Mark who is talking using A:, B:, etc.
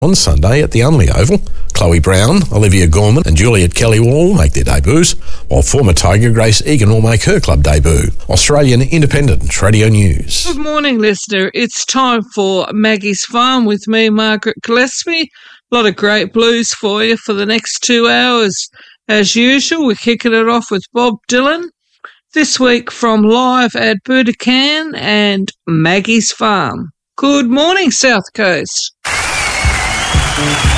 A: On Sunday at the Unley Oval, Chloe Brown, Olivia Gorman and Juliet Kelly will all make their debuts, while former Tiger Grace Egan will make her club debut. Australian Independent Radio News.
B: Good morning, listener. It's time for Maggie's Farm with me, Margaret Gillespie. A lot of great blues for you for the next 2 hours. As usual, we're kicking it off with Bob Dylan. This week from Live at Budokan and Maggie's Farm. Good morning, South Coast.